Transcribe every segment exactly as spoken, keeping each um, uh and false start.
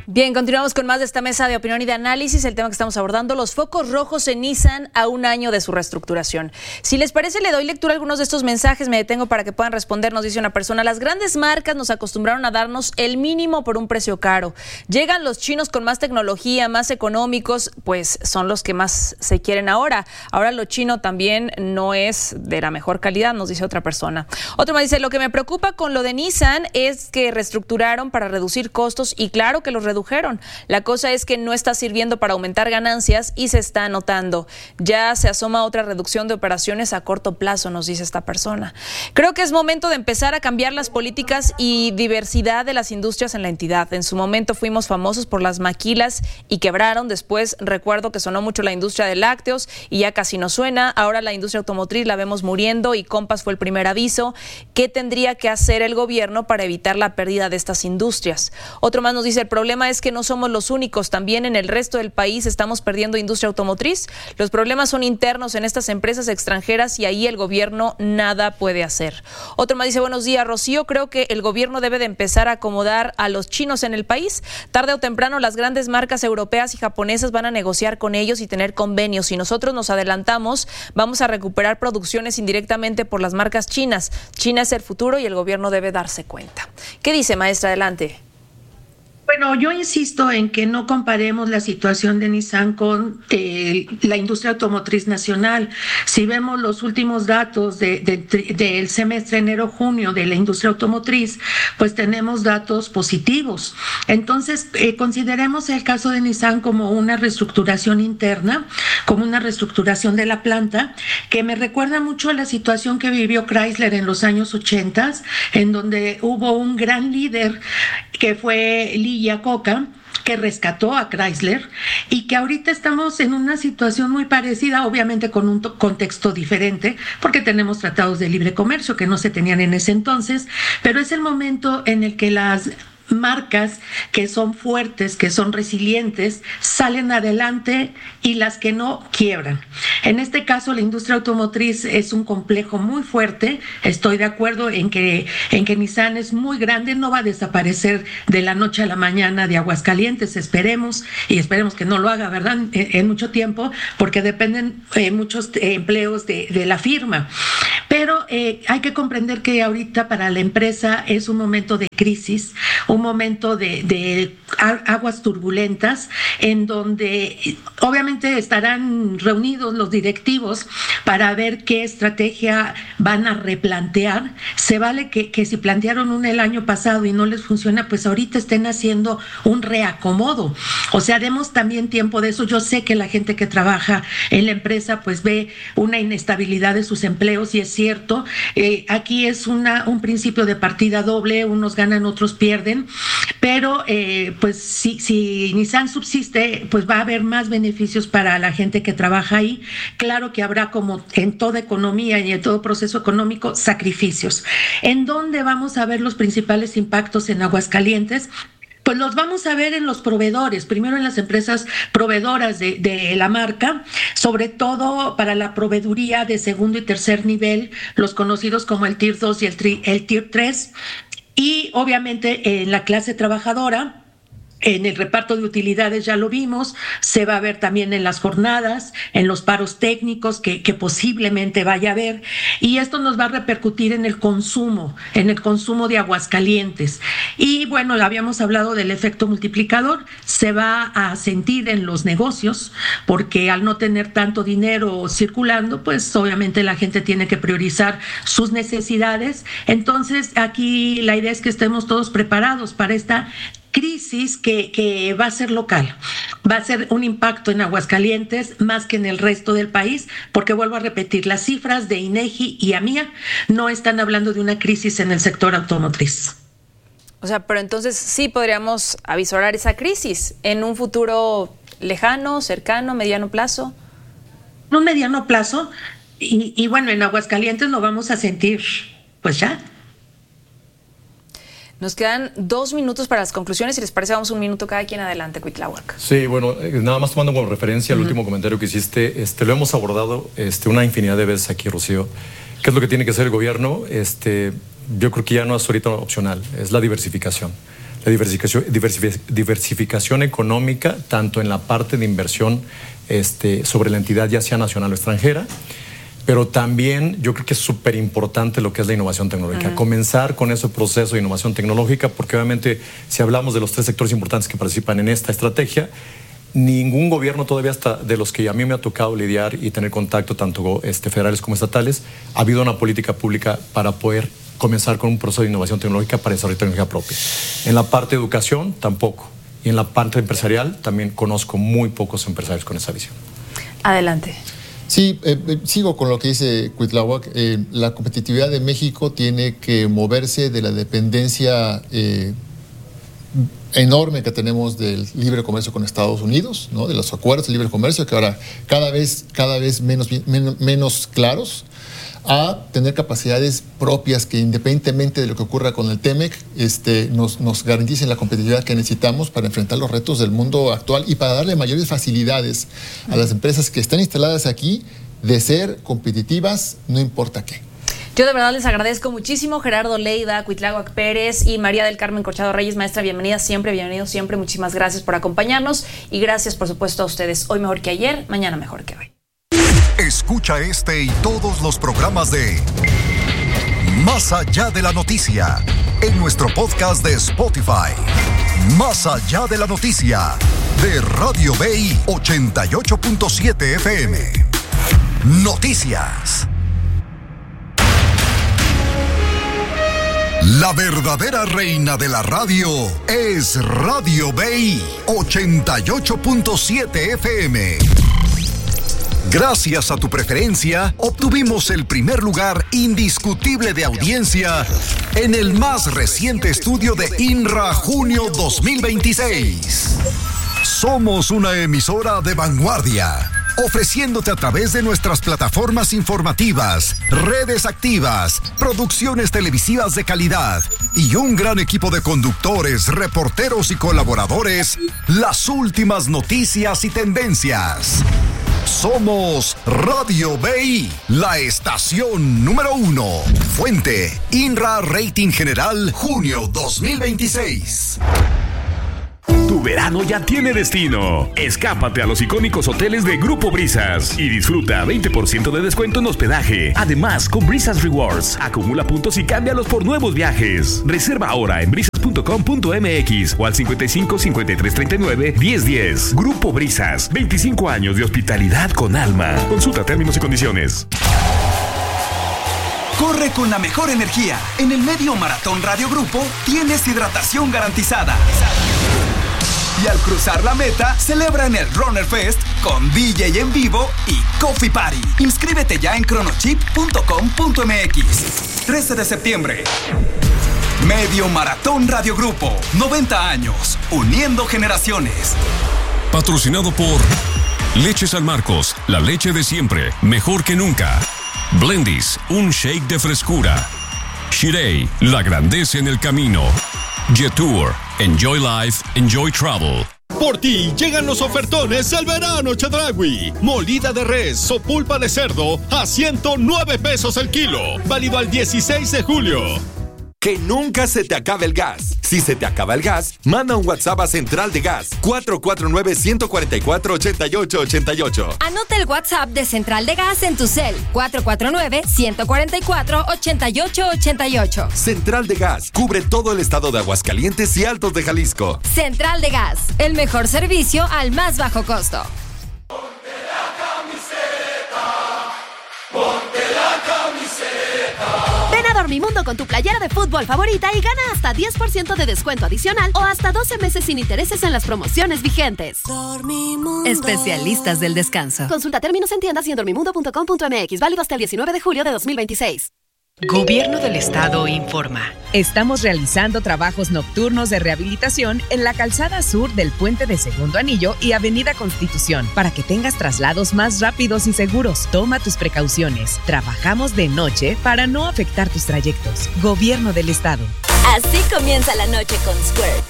Bien, continuamos con más de esta mesa de opinión y de análisis. El tema que estamos abordando, los focos rojos en Nissan a un año de su reestructuración. Si les parece, le doy lectura a algunos de estos mensajes. Me detengo para que puedan responder. Nos dice una persona: las grandes marcas nos acostumbraron a darnos el mínimo por un precio caro. Llegan los chinos con más tecnología, más económicos, pues son los que más se quieren ahora. Ahora lo chino también no es de la mejor calidad, nos dice otra persona. Otro me dice: lo que me preocupa con lo de Nissan es que reestructuraron para reducir costos y claro que los redujeron. La cosa es que no está sirviendo para aumentar ganancias y se está notando. Ya se asoma otra reducción de operaciones a corto plazo, nos dice esta persona. Creo que es momento de empezar a cambiar las políticas y diversidad de las industrias en la entidad. En su momento fuimos famosos por las maquilas y quebraron. Después recuerdo que sonó mucho la industria de lácteos y ya casi no suena. Ahora la industria automotriz la vemos muriendo y Compass fue el primer aviso. ¿Qué tendría que hacer el gobierno para evitar la pérdida de estas industrias? Otro más nos dice: el problema es que no somos los únicos, también en el resto del país estamos perdiendo industria automotriz. Los problemas son internos en estas empresas extranjeras y ahí el gobierno nada puede hacer. Otro más dice: buenos días, Rocío, creo que el gobierno debe de empezar a acomodar a los chinos en el país. Tarde o temprano las grandes marcas europeas y japonesas van a negociar con ellos y tener convenios. Si nosotros nos adelantamos, vamos a recuperar producciones indirectamente por las marcas chinas. China es el futuro y el gobierno debe darse cuenta. ¿Qué dice, maestra? Adelante. Bueno, yo insisto en que no comparemos la situación de Nissan con eh, la industria automotriz nacional. Si vemos los últimos datos de, de, de, del semestre enero-junio de la industria automotriz, pues tenemos datos positivos. Entonces, eh, consideremos el caso de Nissan como una reestructuración interna, como una reestructuración de la planta, que me recuerda mucho a la situación que vivió Chrysler en los años ochenta, en donde hubo un gran líder que fue Lee Iacocca, que rescató a Chrysler y que ahorita estamos en una situación muy parecida, obviamente con un contexto diferente, porque tenemos tratados de libre comercio que no se tenían en ese entonces, pero es el momento en el que las marcas que son fuertes, que son resilientes, salen adelante y las que no quiebran. En este caso, la industria automotriz es un complejo muy fuerte. Estoy de acuerdo en que, en que Nissan es muy grande, no va a desaparecer de la noche a la mañana de Aguascalientes, esperemos, y esperemos que no lo haga, ¿verdad?, en, en mucho tiempo, porque dependen eh, muchos eh, empleos de, de la firma. Pero eh, hay que comprender que ahorita para la empresa es un momento de crisis, un momento de, de aguas turbulentas, en donde obviamente estarán reunidos los directivos para ver qué estrategia van a replantear. Se vale que, que si plantearon una el año pasado y no les funciona, pues ahorita estén haciendo un reacomodo. O sea, demos también tiempo de eso. Yo sé que la gente que trabaja en la empresa pues ve una inestabilidad de sus empleos y es cierto. Eh, aquí es una, un principio de partida doble, unos ganan, otros pierden, pero eh, pues si, si Nissan subsiste, pues va a haber más beneficios para la gente que trabaja ahí. Claro que habrá, como en toda economía y en todo proceso económico, sacrificios. ¿En dónde vamos a ver los principales impactos en Aguascalientes? Pues los vamos a ver en los proveedores, primero en las empresas proveedoras de, de la marca, sobre todo para la proveeduría de segundo y tercer nivel, los conocidos como el Tier dos y el, tri, el Tier tres, y obviamente en la clase trabajadora. En el reparto de utilidades ya lo vimos, se va a ver también en las jornadas, en los paros técnicos que, que posiblemente vaya a haber, y esto nos va a repercutir en el consumo, en el consumo de Aguascalientes. Y bueno, habíamos hablado del efecto multiplicador, se va a sentir en los negocios, porque al no tener tanto dinero circulando, pues obviamente la gente tiene que priorizar sus necesidades. Entonces aquí la idea es que estemos todos preparados para esta crisis que, que va a ser local, va a ser un impacto en Aguascalientes más que en el resto del país, porque vuelvo a repetir, las cifras de INEGI y AMIA no están hablando de una crisis en el sector automotriz. O sea, pero entonces sí podríamos avisorar esa crisis en un futuro lejano, cercano, mediano plazo. En un mediano plazo, y, y bueno, en Aguascalientes lo vamos a sentir, pues ya. Nos quedan dos minutos para las conclusiones. Si les parece, vamos un minuto cada quien. Adelante, Cuitláhuac. Sí, bueno, eh, nada más tomando como referencia el uh-huh. último comentario que hiciste, este, lo hemos abordado este, una infinidad de veces aquí, Rocío. ¿Qué es lo que tiene que hacer el gobierno? Este, yo creo que ya no es ahorita opcional, es la diversificación. la diversificación, diversificación económica, tanto en la parte de inversión este, sobre la entidad, ya sea nacional o extranjera, pero también yo creo que es súper importante lo que es la innovación tecnológica. Uh-huh. Comenzar con ese proceso de innovación tecnológica, porque obviamente si hablamos de los tres sectores importantes que participan en esta estrategia, ningún gobierno todavía, hasta de los que a mí me ha tocado lidiar y tener contacto, tanto este, federales como estatales, ha habido una política pública para poder comenzar con un proceso de innovación tecnológica para desarrollar tecnología propia. En la parte de educación, tampoco. Y en la parte empresarial, también conozco muy pocos empresarios con esa visión. Adelante. Sí, eh, eh, sigo con lo que dice Cuitláhuac. Eh, la competitividad de México tiene que moverse de la dependencia eh, enorme que tenemos del libre comercio con Estados Unidos, ¿no? De los acuerdos de libre comercio que ahora cada vez, cada vez menos, menos, menos claros, a tener capacidades propias que, independientemente de lo que ocurra con el TEMEC, este, nos, nos garanticen la competitividad que necesitamos para enfrentar los retos del mundo actual y para darle mayores facilidades a las empresas que están instaladas aquí de ser competitivas, no importa qué. Yo de verdad les agradezco muchísimo, Gerardo Leyva, Cuitláhuac Pérez y María del Carmen Corchado Reyes. Maestra, bienvenida siempre, bienvenido siempre. Muchísimas gracias por acompañarnos y gracias, por supuesto, a ustedes. Hoy mejor que ayer, mañana mejor que hoy. Escucha este y todos los programas de Más Allá de la Noticia en nuestro podcast de Spotify. Más Allá de la Noticia de Radio Bay ochenta y ocho punto siete F M. Noticias. La verdadera reina de la radio es Radio Bay ochenta y ocho punto siete F M. Gracias a tu preferencia, obtuvimos el primer lugar indiscutible de audiencia en el más reciente estudio de INRA Junio dos mil veintiséis. Somos una emisora de vanguardia, ofreciéndote a través de nuestras plataformas informativas, redes activas, producciones televisivas de calidad y un gran equipo de conductores, reporteros y colaboradores, las últimas noticias y tendencias. Somos Radio Bay, la estación número uno. Fuente, INRA Rating General, junio dos mil veintiséis. Tu verano ya tiene destino. Escápate a los icónicos hoteles de Grupo Brisas y disfruta veinte por ciento de descuento en hospedaje. Además, con Brisas Rewards, acumula puntos y cámbialos por nuevos viajes. Reserva ahora en brisas punto com punto m x o al cincuenta y cinco, cincuenta y tres, treinta y nueve, diez, diez. Grupo Brisas, veinticinco años de hospitalidad con alma. Consulta términos y condiciones. Corre con la mejor energía. En el Medio Maratón Radio Grupo tienes hidratación garantizada. Y al cruzar la meta, celebra en el Runner Fest con D J en vivo y Coffee Party. Inscríbete ya en cronochip punto com punto m x. trece de septiembre. Medio Maratón Radio Grupo. noventa años, uniendo generaciones. Patrocinado por Leche San Marcos, la leche de siempre, mejor que nunca. Blendies, un shake de frescura. Shirei, la grandeza en el camino. Jetour, enjoy life, enjoy travel. Por ti llegan los ofertones del verano Chedraui. Molida de res o pulpa de cerdo a ciento nueve pesos el kilo. Válido al dieciséis de julio. Que nunca se te acabe el gas. Si se te acaba el gas, manda un WhatsApp a Central de Gas cuatro cuatro nueve, uno cuatro cuatro, ocho ocho ocho ocho. Anota el WhatsApp de Central de Gas en tu cel. cuatro cuatro nueve, uno cuatro cuatro, ocho ocho ocho ocho. Central de Gas cubre todo el estado de Aguascalientes y Altos de Jalisco. Central de Gas, el mejor servicio al más bajo costo. Ponte la camiseta, ponte la camiseta. Ven a Dormimundo con tu playera de fútbol favorita y gana hasta diez por ciento de descuento adicional o hasta doce meses sin intereses en las promociones vigentes. Dormimundo. Especialistas del descanso. Consulta términos en tiendas y en dormimundo punto com punto m x. Válido hasta el diecinueve de julio de dos mil veintiséis. Gobierno del Estado informa. Estamos realizando trabajos nocturnos de rehabilitación en la calzada sur del Puente de Segundo Anillo y Avenida Constitución para que tengas traslados más rápidos y seguros. Toma tus precauciones. Trabajamos de noche para no afectar tus trayectos. Gobierno del Estado. Así comienza la noche con Squirt.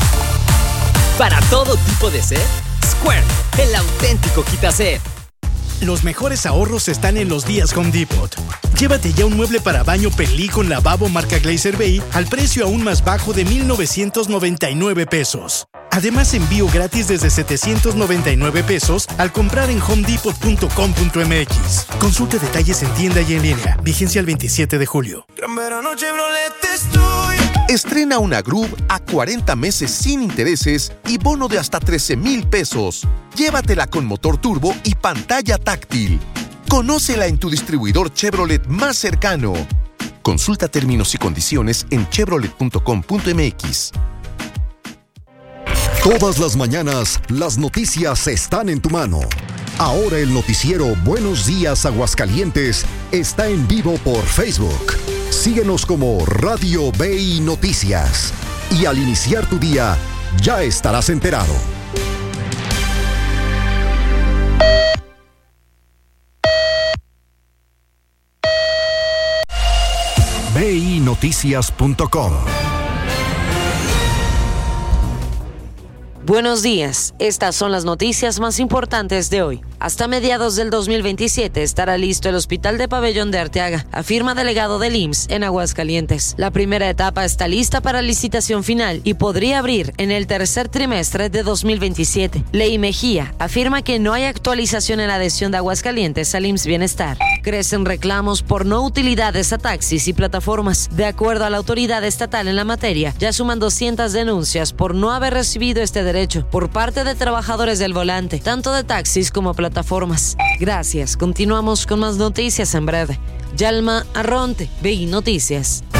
Para todo tipo de sed, Squirt, el auténtico quitased. Los mejores ahorros están en los días Home Depot. Llévate ya un mueble para baño Perlí con lavabo marca Glazer Bay al precio aún más bajo de mil novecientos noventa y nueve pesos. Además, envío gratis desde setecientos noventa y nueve pesos al comprar en home depot punto com punto m x. Consulte detalles en tienda y en línea. Vigencia el veintisiete de julio. Gran verano Chevrolet estoy. Estrena una Groove a cuarenta meses sin intereses y bono de hasta trece mil pesos. Llévatela con motor turbo y pantalla táctil. Conócela en tu distribuidor Chevrolet más cercano. Consulta términos y condiciones en chevrolet punto com punto m x. Todas las mañanas, las noticias están en tu mano. Ahora el noticiero Buenos Días Aguascalientes está en vivo por Facebook. Síguenos como Radio B I Noticias. Y al iniciar tu día, ya estarás enterado. B I Noticias punto com. Buenos días, estas son las noticias más importantes de hoy. Hasta mediados del dos mil veintisiete estará listo el Hospital de Pabellón de Arteaga, afirma delegado del I M S S en Aguascalientes. La primera etapa está lista para licitación final y podría abrir en el tercer trimestre de dos mil veintisiete. Ley Mejía afirma que no hay actualización en la adhesión de Aguascalientes al I M S S Bienestar. Crecen reclamos por no utilidades a taxis y plataformas. De acuerdo a la autoridad estatal en la materia, ya suman doscientas denuncias por no haber recibido este derecho por parte de trabajadores del volante, tanto de taxis como plataformas. Gracias. Continuamos con más noticias en breve. Yalma Arronte, B I Noticias.